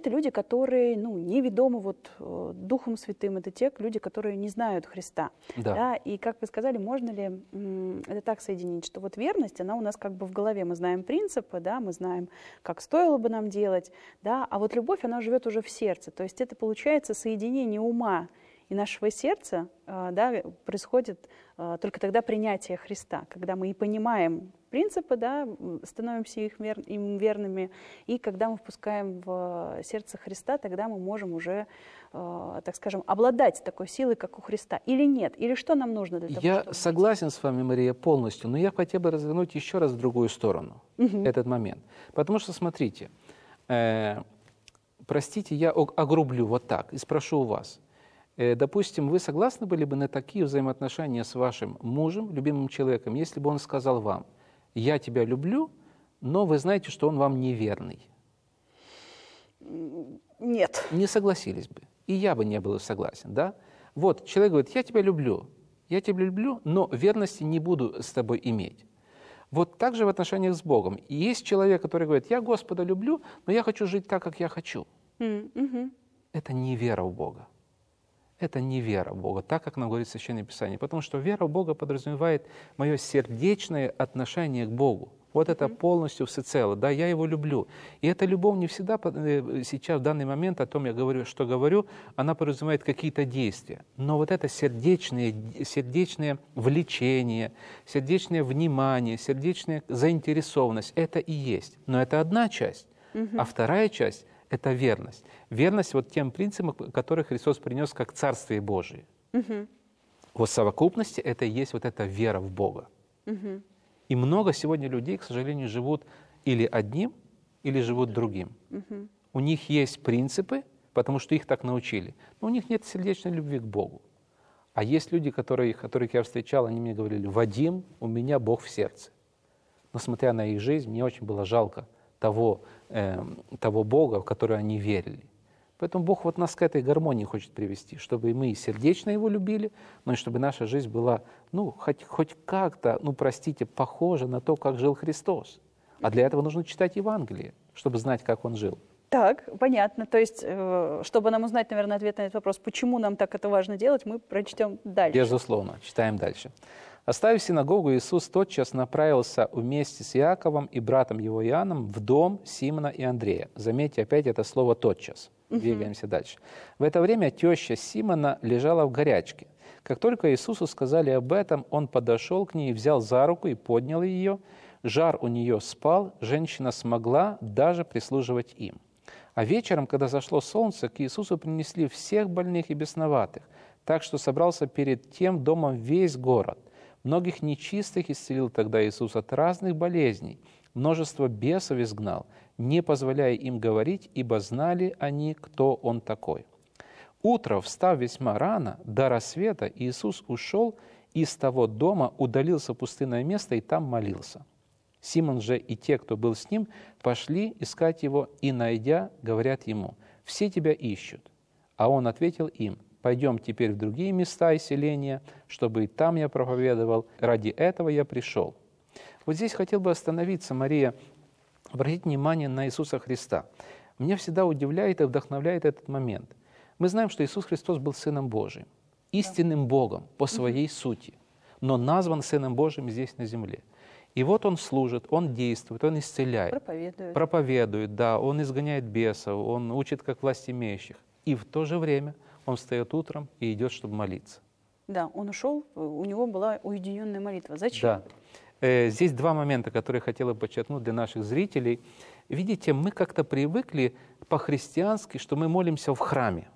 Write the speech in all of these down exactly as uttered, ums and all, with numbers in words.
это люди, которые, ну, неведомы вот э, Духом Святым, это те люди, которые не знают Христа. Да. Да? И, как вы сказали, можно ли м, это так соединить, что вот верность, она у нас как бы в голове, мы знаем принципы, да, мы знаем, как стоило бы нам делать, да, а вот любовь, она живет уже в сердце, то есть это получается соединение ума и нашего сердца, э, да, происходит э, только тогда принятие Христа, когда мы и понимаем принципы, да, становимся их вер, им верными, и когда мы впускаем в сердце Христа, тогда мы можем уже, э, так скажем, обладать такой силой, как у Христа. Или нет? Или что нам нужно для того, Я чтобы... согласен с вами, Мария, полностью, но я хотел бы развернуть еще раз в другую сторону Угу. этот момент. Потому что, смотрите, э, простите, я огрублю вот так и спрошу у вас. Э, допустим, вы согласны были бы на такие взаимоотношения с вашим мужем, любимым человеком, если бы он сказал вам: «Я тебя люблю, но вы знаете, что он вам неверный»? Нет. Не согласились бы. И я бы не был согласен, да? Вот, человек говорит: «Я тебя люблю, я тебя люблю, но верности не буду с тобой иметь». Вот так же в отношениях с Богом. И есть человек, который говорит: «Я Господа люблю, но я хочу жить так, как я хочу». Mm-hmm. Это не вера в Бога. Это не вера в Бога, так, как нам говорит Священное Писание. Потому что вера в Бога подразумевает мое сердечное отношение к Богу. Вот mm-hmm. это полностью всецело. Да, я Его люблю. И эта любовь не всегда, сейчас, в данный момент, о том я говорю, что говорю, она подразумевает какие-то действия. Но вот это сердечное, сердечное влечение, сердечное внимание, сердечная заинтересованность, это и есть. Но это одна часть. Mm-hmm. А вторая часть — это верность. Верность вот тем принципам, которые Христос принес как Царствие Божие. Угу. Вот в совокупности это и есть вот эта вера в Бога. Угу. И много сегодня людей, к сожалению, живут или одним, или живут другим. Угу. У них есть принципы, потому что их так научили, но у них нет сердечной любви к Богу. А есть люди, которые, которых я встречал, они мне говорили: «Вадим, у меня Бог в сердце». Но смотря на их жизнь, мне очень было жалко того, э, того Бога, в который они верили. Поэтому Бог вот нас к этой гармонии хочет привести, чтобы мы и сердечно Его любили, но и чтобы наша жизнь была, ну, хоть, хоть как-то, ну, простите, похожа на то, как жил Христос. А для этого нужно читать Евангелие, чтобы знать, как Он жил. Так, понятно. То есть, чтобы нам узнать, наверное, ответ на этот вопрос, почему нам так это важно делать, мы прочтем дальше. Безусловно. Читаем дальше. «Оставив синагогу, Иисус тотчас направился вместе с Иаковом и братом его Иоанном в дом Симона и Андрея». Заметьте, опять это слово «тотчас». Двигаемся дальше. В это время теща Симона лежала в горячке. Как только Иисусу сказали об этом, Он подошел к ней, взял за руку и поднял ее. Жар у нее спал, женщина смогла даже прислуживать им. А вечером, когда зашло солнце, к Иисусу принесли всех больных и бесноватых, так что собрался перед тем домом весь город. Многих нечистых исцелил тогда Иисус от разных болезней, множество бесов изгнал, не позволяя им говорить, ибо знали они, кто Он такой. Утром, встав весьма рано, до рассвета, Иисус ушел из того дома, удалился в пустынное место и там молился. Симон же и те, кто был с ним, пошли искать Его, и, найдя, говорят Ему: «Все Тебя ищут». А Он ответил им: «Пойдем теперь в другие места и селения, чтобы и там я проповедовал. Ради этого я пришел». Вот здесь хотел бы остановиться, Мария, обратить внимание на Иисуса Христа. Меня всегда удивляет и вдохновляет этот момент. Мы знаем, что Иисус Христос был Сыном Божиим, истинным Богом по своей сути, но назван Сыном Божиим здесь на земле. И вот Он служит, Он действует, Он исцеляет. Проповедует. Проповедует, да, Он изгоняет бесов, Он учит как власть имеющих. И в то же время Он встает утром и идет, чтобы молиться. Да, Он ушел, у Него была уединенная молитва. Зачем? Да. Э, здесь два момента, которые я хотела бы подчеркнуть для наших зрителей. Видите, мы как-то привыкли по-христиански, что мы молимся в храме.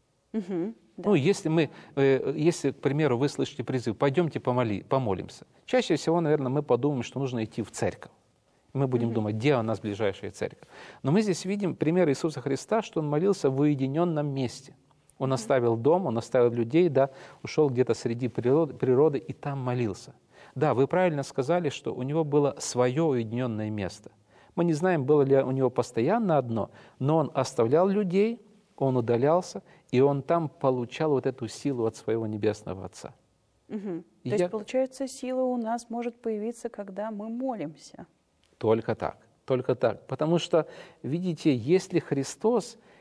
Угу, да. Ну, если мы, э, если, к примеру, вы слышите призыв: «Пойдемте помоли, помолимся», чаще всего, наверное, мы подумаем, что нужно идти в церковь. Мы будем угу. думать, где у нас ближайшая церковь. Но мы здесь видим пример Иисуса Христа, что Он молился в уединенном месте. Он угу. оставил дом, Он оставил людей, да, ушел где-то среди природы, природы и там молился. Да, вы правильно сказали, что у Него было свое уединенное место. Мы не знаем, было ли у Него постоянно одно, но Он оставлял людей, Он удалялся, и Он там получал вот эту силу от своего Небесного Отца. Угу. То я... есть, получается, сила у нас может появиться, когда мы молимся. Только так, только так. Потому что, видите, если Христос